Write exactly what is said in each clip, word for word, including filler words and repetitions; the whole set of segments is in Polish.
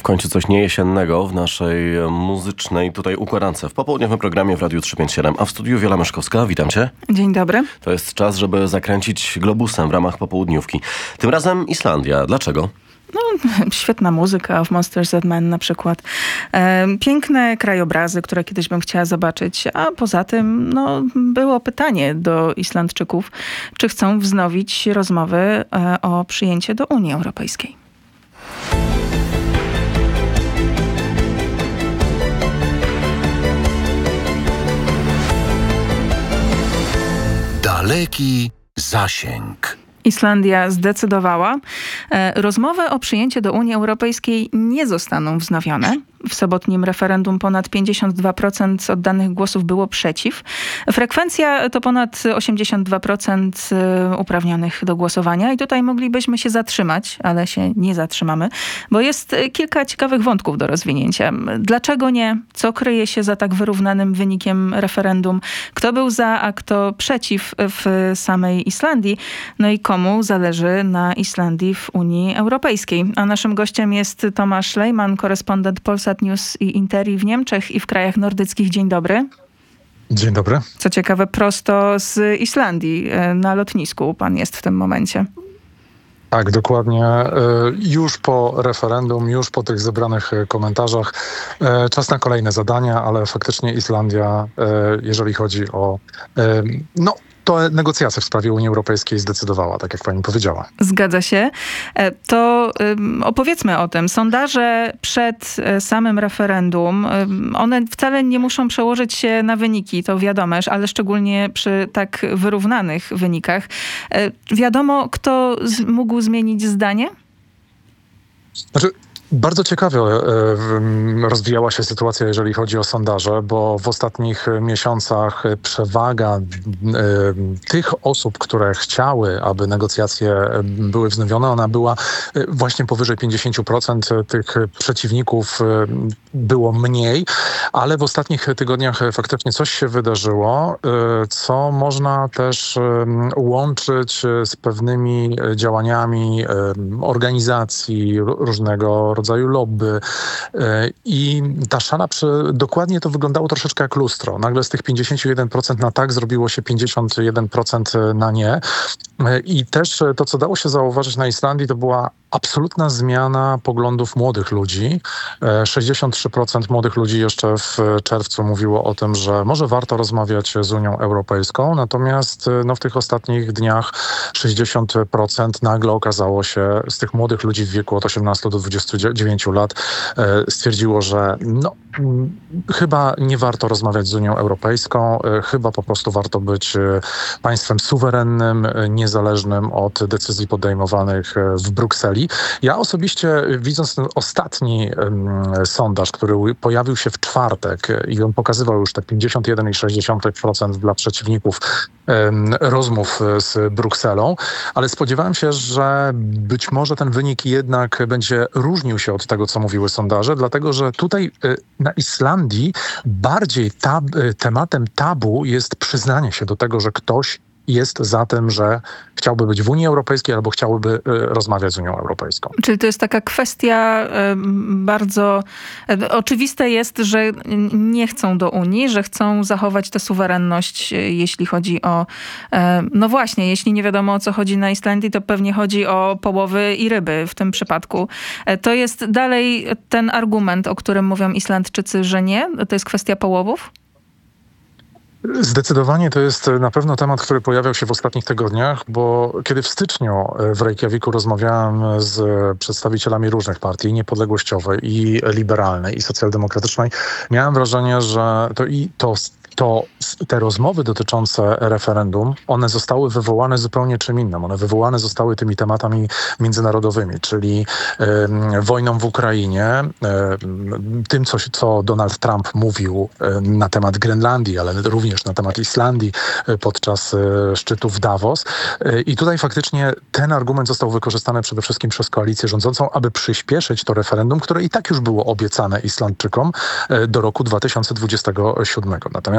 końcu coś niejesiennego w naszej muzycznej tutaj układance w popołudniowym programie w Radiu trzysta pięćdziesiąt siedem, a w studiu Wiola Myszkowska. Witam cię. Dzień dobry. To jest czas, żeby zakręcić globusem w ramach popołudniówki. Tym razem Islandia. Dlaczego? No, świetna muzyka, w Monsters and Men na przykład. E, piękne krajobrazy, które kiedyś bym chciała zobaczyć, a poza tym no, było pytanie do Islandczyków, czy chcą wznowić rozmowy e, o przyjęcie do Unii Europejskiej. Daleki zasięg. Islandia zdecydowała. Rozmowy o przyjęcie do Unii Europejskiej nie zostaną wznowione. W sobotnim referendum ponad pięćdziesiąt dwa procent oddanych głosów było przeciw. Frekwencja to ponad osiemdziesiąt dwa procent uprawnionych do głosowania. I tutaj moglibyśmy się zatrzymać, ale się nie zatrzymamy, bo jest kilka ciekawych wątków do rozwinięcia. Dlaczego nie? Co kryje się za tak wyrównanym wynikiem referendum? Kto był za, a kto przeciw w samej Islandii? No i komu zależy na Islandii w Unii Europejskiej? A naszym gościem jest Tomasz Lejman, korespondent Polsat News i Interi w Niemczech i w krajach nordyckich. Dzień dobry. Dzień dobry. Co ciekawe, prosto z Islandii na lotnisku pan jest w tym momencie. Tak, dokładnie. Już po referendum, już po tych zebranych komentarzach. Czas na kolejne zadania, ale faktycznie Islandia, jeżeli chodzi o no, to negocjacje w sprawie Unii Europejskiej zdecydowała, tak jak pani powiedziała. Zgadza się. To opowiedzmy o tym. Sondaże przed samym referendum, one wcale nie muszą przełożyć się na wyniki, to wiadomo, ale szczególnie przy tak wyrównanych wynikach. Wiadomo, kto mógł zmienić zdanie? Znaczy, bardzo ciekawie rozwijała się sytuacja, jeżeli chodzi o sondaże, bo w ostatnich miesiącach przewaga tych osób, które chciały, aby negocjacje były wznowione, ona była właśnie powyżej pięćdziesiąt procent. Tych przeciwników było mniej, ale w ostatnich tygodniach faktycznie coś się wydarzyło, co można też łączyć z pewnymi działaniami organizacji różnego rodzaju lobby i ta szala, przy, dokładnie to wyglądało troszeczkę jak lustro. Nagle z tych pięćdziesiąt jeden procent na tak zrobiło się pięćdziesiąt jeden procent na nie. I też to, co dało się zauważyć na Islandii, to była absolutna zmiana poglądów młodych ludzi. sześćdziesiąt trzy procent młodych ludzi jeszcze w czerwcu mówiło o tym, że może warto rozmawiać z Unią Europejską, natomiast no, w tych ostatnich dniach sześćdziesiąt procent nagle okazało się z tych młodych ludzi w wieku od osiemnastu do dwudziestu dziewięciu lat stwierdziło, że no, chyba nie warto rozmawiać z Unią Europejską, chyba po prostu warto być państwem suwerennym, niezależnym od decyzji podejmowanych w Brukseli. Ja osobiście, widząc ten ostatni um, sondaż, który pojawił się w czwartek i on pokazywał już te pięćdziesiąt jeden przecinek sześć procent dla przeciwników um, rozmów z Brukselą, ale spodziewałem się, że być może ten wynik jednak będzie różnił się od tego, co mówiły sondaże, dlatego że tutaj y, na Islandii bardziej tab, y, tematem tabu jest przyznanie się do tego, że ktoś jest za tym, że chciałby być w Unii Europejskiej albo chciałby y, rozmawiać z Unią Europejską. Czyli to jest taka kwestia y, bardzo... Y, oczywiste jest, że nie chcą do Unii, że chcą zachować tę suwerenność, y, jeśli chodzi o... Y, no właśnie, jeśli nie wiadomo, o co chodzi na Islandii, to pewnie chodzi o połowy i ryby w tym przypadku. Y, to jest dalej ten argument, o którym mówią Islandczycy, że nie? To jest kwestia połowów? Zdecydowanie to jest na pewno temat, który pojawiał się w ostatnich tygodniach, bo kiedy w styczniu w Reykjaviku rozmawiałem z przedstawicielami różnych partii, niepodległościowej i liberalnej i socjaldemokratycznej, miałem wrażenie, że to i to to te rozmowy dotyczące referendum, one zostały wywołane zupełnie czym innym. One wywołane zostały tymi tematami międzynarodowymi, czyli y, wojną w Ukrainie, y, tym, co, co Donald Trump mówił y, na temat Grenlandii, ale również na temat Islandii y, podczas y, szczytu w Davos. Y, I tutaj faktycznie ten argument został wykorzystany przede wszystkim przez koalicję rządzącą, aby przyspieszyć to referendum, które i tak już było obiecane Islandczykom y, do roku dwa tysiące dwudziestego siódmego. Natomiast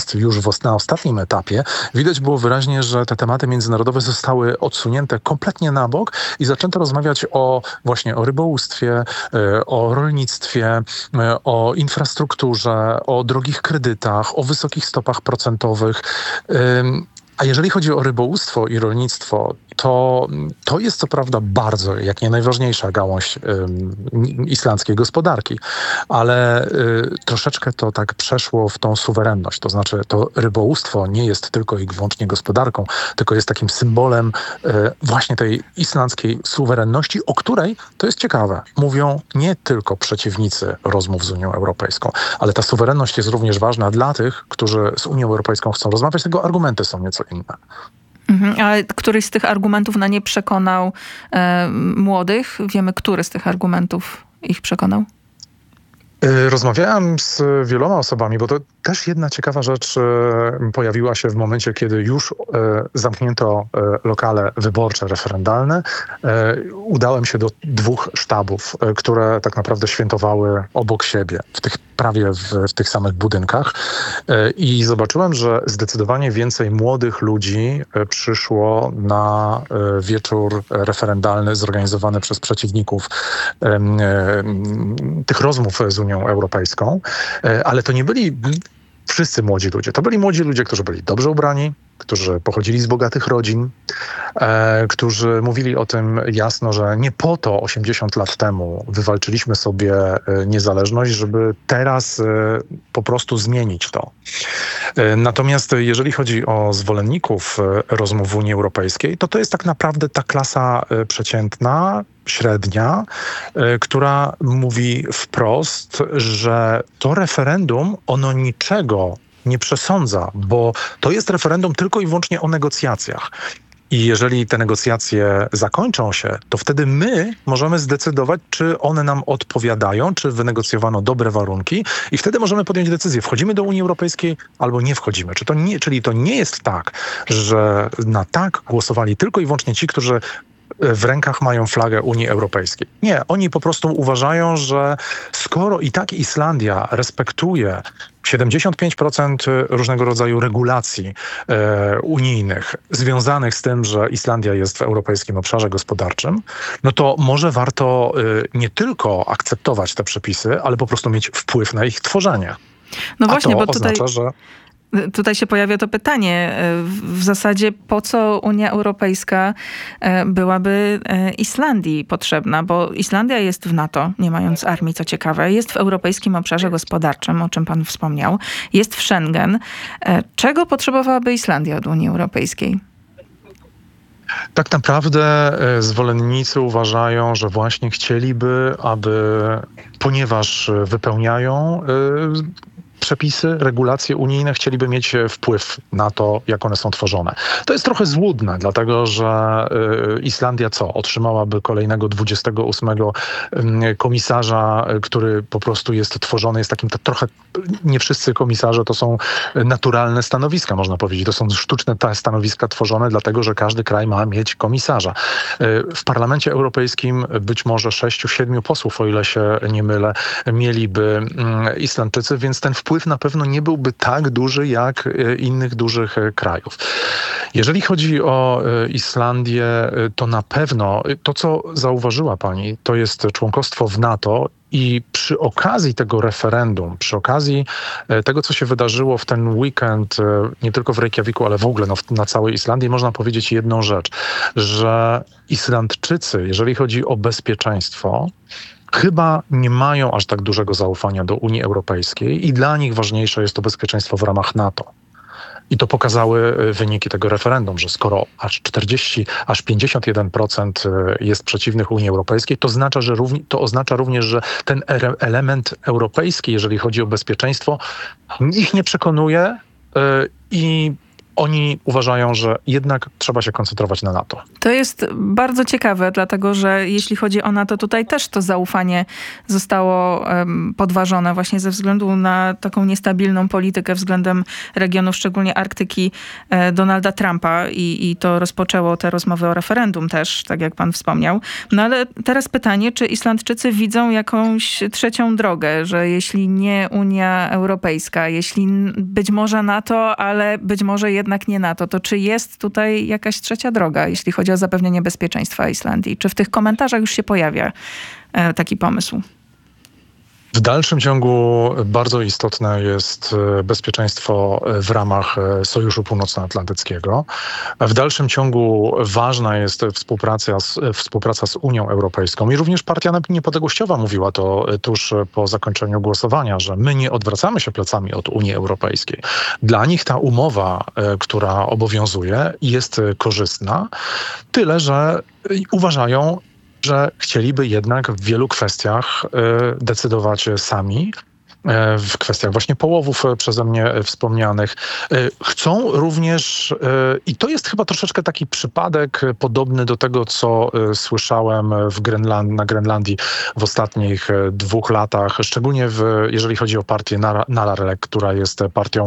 Natomiast już w, os- na ostatnim etapie widać było wyraźnie, że te tematy międzynarodowe zostały odsunięte kompletnie na bok i zaczęto rozmawiać o właśnie o rybołówstwie, e, o rolnictwie, e, o infrastrukturze, o drogich kredytach, o wysokich stopach procentowych. Ym, A jeżeli chodzi o rybołówstwo i rolnictwo, to, to jest co prawda bardzo, jak nie najważniejsza gałąź ym, islandzkiej gospodarki, ale y, troszeczkę to tak przeszło w tą suwerenność. To znaczy to rybołówstwo nie jest tylko i wyłącznie gospodarką, tylko jest takim symbolem y, właśnie tej islandzkiej suwerenności, o której, to jest ciekawe, mówią nie tylko przeciwnicy rozmów z Unią Europejską, ale ta suwerenność jest również ważna dla tych, którzy z Unią Europejską chcą rozmawiać, tylko argumenty są nieco inne. Mhm. A któryś z tych argumentów na nie przekonał e, młodych? Wiemy, który z tych argumentów ich przekonał? Y, Rozmawiałem z wieloma osobami, bo to też jedna ciekawa rzecz y, pojawiła się w momencie, kiedy już y, zamknięto y, lokale wyborcze, referendalne. Y, Udałem się do dwóch sztabów, y, które tak naprawdę świętowały obok siebie, w tych prawie w, w tych samych budynkach. Y, I zobaczyłem, że zdecydowanie więcej młodych ludzi y, przyszło na y, wieczór referendalny zorganizowany przez przeciwników y, y, tych rozmów z Unią Europejską, e, ale to nie byli wszyscy młodzi ludzie. To byli młodzi ludzie, którzy byli dobrze ubrani, którzy pochodzili z bogatych rodzin, e, którzy mówili o tym jasno, że nie po to osiemdziesiąt lat temu wywalczyliśmy sobie e, niezależność, żeby teraz e, po prostu zmienić to. E, natomiast jeżeli chodzi o zwolenników e, rozmów w Unii Europejskiej, to to jest tak naprawdę ta klasa e, przeciętna, średnia, y, która mówi wprost, że to referendum, ono niczego nie przesądza, bo to jest referendum tylko i wyłącznie o negocjacjach. I jeżeli te negocjacje zakończą się, to wtedy my możemy zdecydować, czy one nam odpowiadają, czy wynegocjowano dobre warunki i wtedy możemy podjąć decyzję, wchodzimy do Unii Europejskiej albo nie wchodzimy. Czy to nie, czyli to nie jest tak, że na tak głosowali tylko i wyłącznie ci, którzy w rękach mają flagę Unii Europejskiej. Nie, oni po prostu uważają, że skoro i tak Islandia respektuje siedemdziesiąt pięć procent różnego rodzaju regulacji e, unijnych związanych z tym, że Islandia jest w europejskim obszarze gospodarczym, no to może warto e, nie tylko akceptować te przepisy, ale po prostu mieć wpływ na ich tworzenie. No właśnie, A to bo tutaj... oznacza, że Tutaj się pojawia to pytanie, w zasadzie po co Unia Europejska byłaby Islandii potrzebna, bo Islandia jest w NATO, nie mając armii, co ciekawe, jest w Europejskim Obszarze Gospodarczym, o czym pan wspomniał, jest w Schengen. Czego potrzebowałaby Islandia od Unii Europejskiej? tak naprawdę e, zwolennicy uważają, że właśnie chcieliby, aby, ponieważ wypełniają e, przepisy, regulacje unijne, chcieliby mieć wpływ na to, jak one są tworzone. To jest trochę złudne, dlatego że y, Islandia co? Otrzymałaby kolejnego dwudziestego ósmego y, komisarza, y, który po prostu jest tworzony, jest takim to trochę, nie wszyscy komisarze to są naturalne stanowiska, można powiedzieć. To są sztuczne te stanowiska tworzone, dlatego że każdy kraj ma mieć komisarza. Y, w Parlamencie Europejskim być może sześciu, siedmiu posłów, o ile się nie mylę, mieliby y, Islandczycy, więc ten wpływ Wpływ na pewno nie byłby tak duży jak innych dużych krajów. Jeżeli chodzi o Islandię, to na pewno to, co zauważyła pani, to jest członkostwo w NATO i przy okazji tego referendum, przy okazji tego, co się wydarzyło w ten weekend, nie tylko w Reykjaviku, ale w ogóle no, na całej Islandii, można powiedzieć jedną rzecz, że Islandczycy, jeżeli chodzi o bezpieczeństwo, chyba nie mają aż tak dużego zaufania do Unii Europejskiej i dla nich ważniejsze jest to bezpieczeństwo w ramach NATO. I to pokazały wyniki tego referendum, że skoro aż czterdzieści, aż pięćdziesiąt jeden procent jest przeciwnych Unii Europejskiej, to oznacza, że równi, to oznacza również, że ten element europejski, jeżeli chodzi o bezpieczeństwo, ich nie przekonuje i oni uważają, że jednak trzeba się koncentrować na NATO. To jest bardzo ciekawe, dlatego że jeśli chodzi o NATO, tutaj też to zaufanie zostało um, podważone właśnie ze względu na taką niestabilną politykę względem regionów, szczególnie Arktyki, e, Donalda Trumpa i, i to rozpoczęło te rozmowy o referendum też, tak jak pan wspomniał. No ale teraz pytanie, czy Islandczycy widzą jakąś trzecią drogę, że jeśli nie Unia Europejska, jeśli być może NATO, ale być może jednak nie NATO, to czy jest tutaj jakaś trzecia droga, jeśli chodzi o zapewnienie bezpieczeństwa Islandii? Czy w tych komentarzach już się pojawia e, taki pomysł? W dalszym ciągu bardzo istotne jest bezpieczeństwo w ramach Sojuszu Północnoatlantyckiego. W dalszym ciągu ważna jest współpraca z, współpraca z Unią Europejską i również Partia Niepodległościowa mówiła to tuż po zakończeniu głosowania, że my nie odwracamy się plecami od Unii Europejskiej. Dla nich ta umowa, która obowiązuje, jest korzystna, tyle że uważają, że chcieliby jednak w wielu kwestiach y, decydować sami, y, w kwestiach właśnie połowów y, przeze mnie wspomnianych. Y, chcą również, y, i to jest chyba troszeczkę taki przypadek y, podobny do tego, co y, słyszałem w Grenland, na Grenlandii w ostatnich y, dwóch latach, szczególnie w, jeżeli chodzi o partię Nalarlek, która jest partią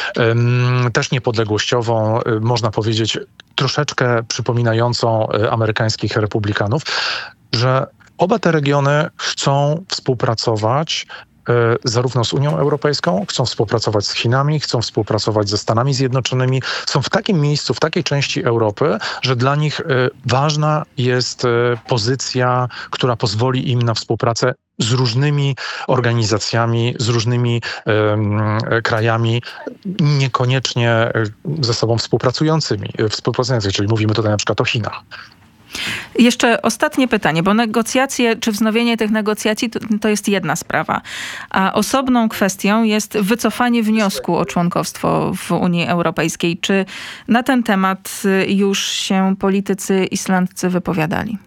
y, też niepodległościową, y, można powiedzieć, troszeczkę przypominającą amerykańskich republikanów, że oba te regiony chcą współpracować zarówno z Unią Europejską, chcą współpracować z Chinami, chcą współpracować ze Stanami Zjednoczonymi. Są w takim miejscu, w takiej części Europy, że dla nich ważna jest pozycja, która pozwoli im na współpracę z różnymi organizacjami, z różnymi um, krajami, niekoniecznie ze sobą współpracującymi, współpracującymi, czyli mówimy tutaj na przykład o Chinach. Jeszcze ostatnie pytanie, bo negocjacje, czy wznowienie tych negocjacji to, to jest jedna sprawa, a osobną kwestią jest wycofanie wniosku o członkostwo w Unii Europejskiej. Czy na ten temat już się politycy islandzcy wypowiadali?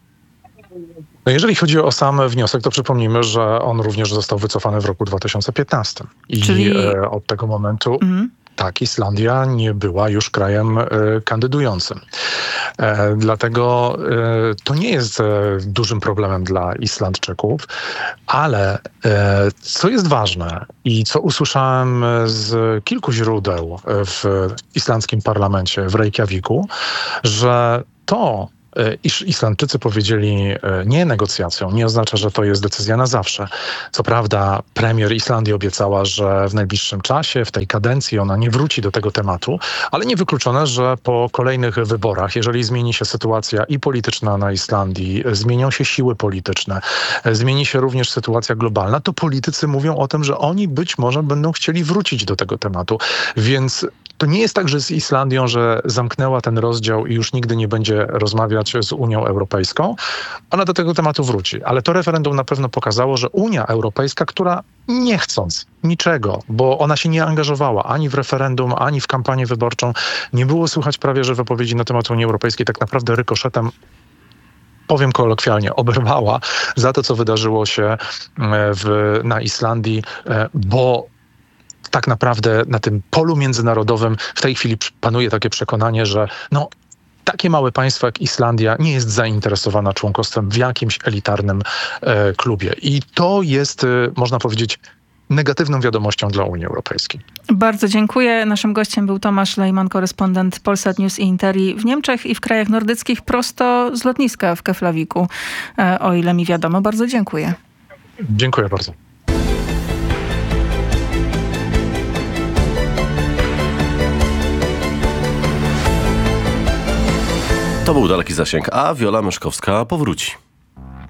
No jeżeli chodzi o sam wniosek, to przypomnijmy, że on również został wycofany w roku dwa tysiące piętnastym. I Czyli... e, od tego momentu... Mhm. Tak, Islandia nie była już krajem e, kandydującym. E, dlatego e, to nie jest e, dużym problemem dla Islandczyków, ale e, co jest ważne i co usłyszałem z kilku źródeł w islandzkim parlamencie w Reykjaviku, że to, iż Islandczycy powiedzieli nie negocjacją, nie oznacza, że to jest decyzja na zawsze. Co prawda premier Islandii obiecała, że w najbliższym czasie, w tej kadencji ona nie wróci do tego tematu, ale niewykluczone, że po kolejnych wyborach, jeżeli zmieni się sytuacja i polityczna na Islandii, zmienią się siły polityczne, zmieni się również sytuacja globalna, to politycy mówią o tym, że oni być może będą chcieli wrócić do tego tematu. Więc to nie jest tak, że z Islandią, że zamknęła ten rozdział i już nigdy nie będzie rozmawiać z Unią Europejską. Ona do tego tematu wróci. Ale to referendum na pewno pokazało, że Unia Europejska, która nie chcąc niczego, bo ona się nie angażowała ani w referendum, ani w kampanię wyborczą, nie było słychać prawie, że wypowiedzi na temat Unii Europejskiej tak naprawdę rykoszetem, powiem kolokwialnie, oberwała za to, co wydarzyło się w, na Islandii, bo tak naprawdę na tym polu międzynarodowym w tej chwili panuje takie przekonanie, że no, takie małe państwo jak Islandia nie jest zainteresowana członkostwem w jakimś elitarnym e, klubie. I to jest, e, można powiedzieć, negatywną wiadomością dla Unii Europejskiej. Bardzo dziękuję. Naszym gościem był Tomasz Lejman, korespondent Polsat News i Interi w Niemczech i w krajach nordyckich, prosto z lotniska w Keflaviku, e, o ile mi wiadomo. Bardzo dziękuję. Dziękuję bardzo. To był Daleki Zasięg, a Wiola Myszkowska powróci.